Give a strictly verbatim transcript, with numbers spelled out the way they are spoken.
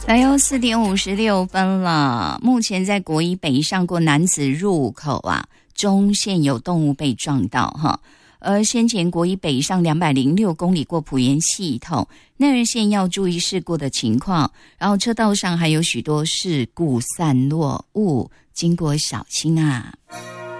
来哟，四点五十六分了。目前在国一北上过楠梓入口啊，中线有动物被撞到哈。而先前国一北上两百零六公里过埔盐系统，内二线要注意事故的情况，然后车道上还有许多事故散落物，经过小心啊。